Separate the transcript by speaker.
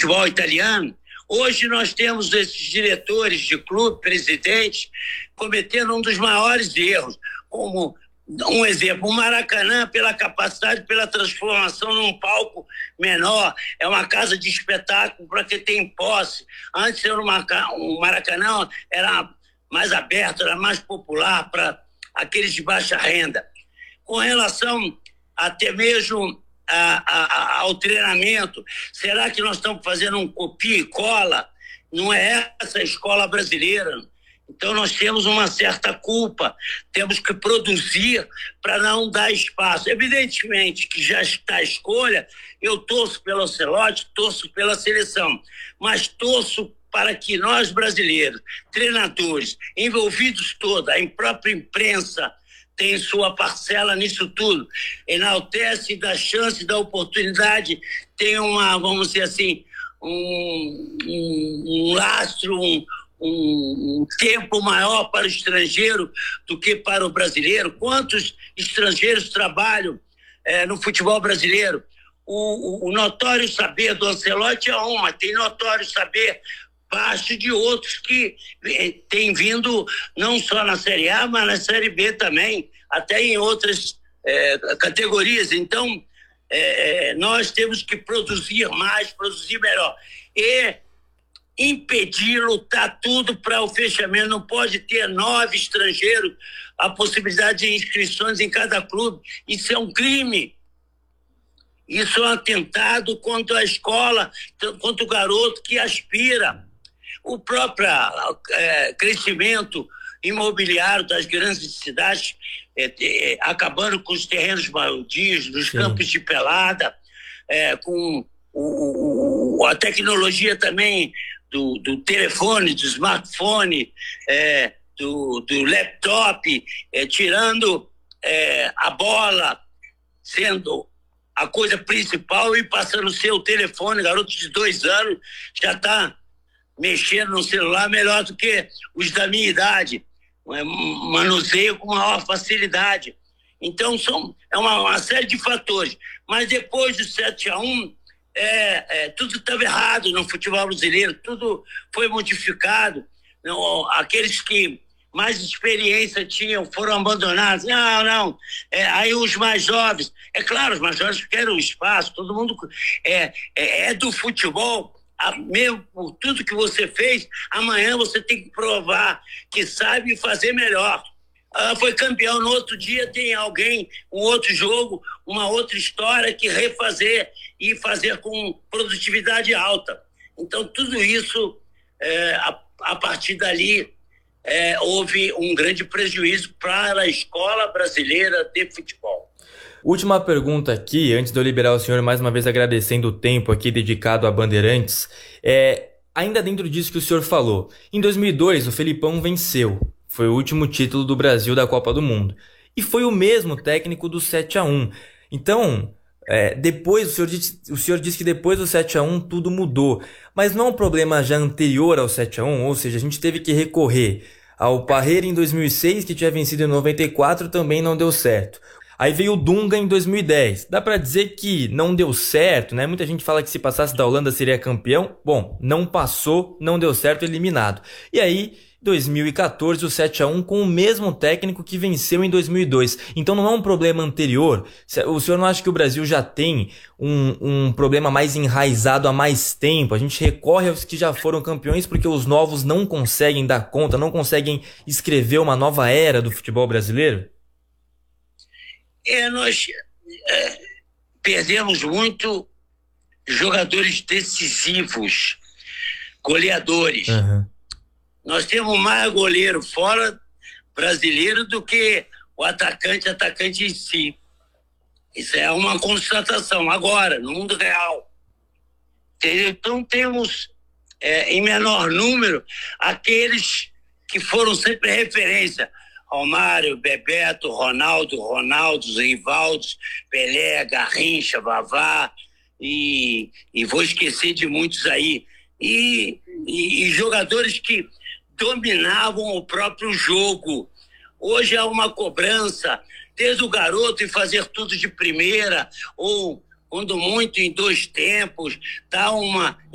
Speaker 1: futebol italiano. Hoje nós temos esses diretores de clube, presidentes, cometendo um dos maiores erros, como um exemplo, o Maracanã, pela capacidade, pela transformação num palco menor, é uma casa de espetáculo para quem tem posse. Antes o Maracanã era mais aberto, era mais popular para aqueles de baixa renda. Com relação até mesmo ao treinamento, será que nós estamos fazendo um copia e cola? Não é essa a escola brasileira. Então nós temos uma certa culpa, temos que produzir para não dar espaço. Evidentemente que já está a escolha, eu torço pelo Ancelotti, torço pela seleção, mas torço para que nós brasileiros, treinadores, envolvidos todos, a própria imprensa tem sua parcela nisso tudo, enaltece, dá chance, dá oportunidade, tem vamos dizer assim, um lastro, um tempo maior para o estrangeiro do que para o brasileiro. Quantos estrangeiros trabalham no futebol brasileiro? O notório saber do Ancelotti é tem notório saber baixo de outros que têm vindo não só na Série A, mas na Série B também, até em outras categorias. Então, nós temos que produzir mais, produzir melhor. E impedir, lutar tudo para o fechamento. Não pode ter 9 estrangeiros, a possibilidade de inscrições em cada clube. Isso é um crime. Isso é um atentado contra a escola, contra o garoto que aspira. O próprio crescimento imobiliário das grandes cidades, acabando com os terrenos baldios, nos campos de pelada, com a tecnologia também do telefone, do smartphone, do laptop, tirando a bola, sendo a coisa principal, e passando o seu telefone. Garoto de 2 anos já está mexendo no celular melhor do que os da minha idade, manuseio com maior facilidade. Então é uma série de fatores, mas depois do 7-1 tudo estava errado no futebol brasileiro, tudo foi modificado. Não, aqueles que mais experiência tinham foram abandonados. Não. Aí os mais jovens, é claro, os mais jovens querem espaço, todo mundo é do futebol. Mesmo por tudo que você fez, amanhã você tem que provar que sabe fazer melhor. Foi campeão, no outro dia tem alguém, um outro jogo, uma outra história que refazer e fazer com produtividade alta. Então tudo isso, a partir dali, houve um grande prejuízo para a escola brasileira de futebol.
Speaker 2: Última pergunta aqui, antes de eu liberar o senhor, mais uma vez agradecendo o tempo aqui dedicado a Bandeirantes. Ainda dentro disso que o senhor falou, em 2002 o Felipão venceu. Foi o último título do Brasil da Copa do Mundo. E foi o mesmo técnico do 7-1. Então, depois o senhor disse que depois do 7-1 tudo mudou. Mas não é um problema já anterior ao 7-1, ou seja, a gente teve que recorrer ao Parreira em 2006, que tinha vencido em 94, também não deu certo. Aí veio o Dunga em 2010. Dá pra dizer que não deu certo, né? Muita gente fala que se passasse da Holanda seria campeão. Bom, não passou, não deu certo, eliminado. E aí, 2014, o 7-1 com o mesmo técnico que venceu em 2002. Então não é um problema anterior? O senhor não acha que o Brasil já tem um problema mais enraizado há mais tempo? A gente recorre aos que já foram campeões porque os novos não conseguem dar conta, não conseguem escrever uma nova era do futebol brasileiro?
Speaker 1: Nós perdemos muito jogadores decisivos, goleadores.
Speaker 2: Uhum.
Speaker 1: Nós temos mais goleiro fora brasileiro do que o atacante em si. Isso é uma constatação agora, no mundo real. Então temos, em menor número, aqueles que foram sempre referência. Romário, Bebeto, Ronaldo, Rivaldo, Pelé, Garrincha, Vavá, e vou esquecer de muitos aí. E jogadores que dominavam o próprio jogo. Hoje há uma cobrança, desde o garoto em fazer tudo de primeira, ou quando muito em 2 tempos, dá uma